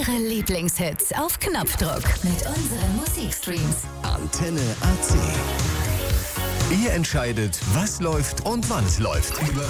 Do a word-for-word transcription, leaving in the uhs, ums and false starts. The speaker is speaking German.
Ihre Lieblingshits auf Knopfdruck mit unseren Musikstreams. Antenne A C. Ihr entscheidet, was läuft und wann es läuft. Über